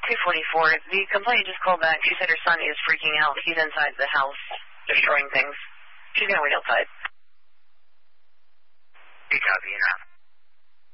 244. The complainant just called back. She said her son is freaking out. He's inside the house destroying things. She's going to wait outside.